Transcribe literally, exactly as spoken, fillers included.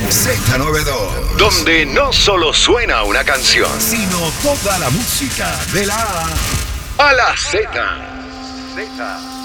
Z noventa y dos. Donde no solo suena una canción, sino toda la música de la A a la Z. Z.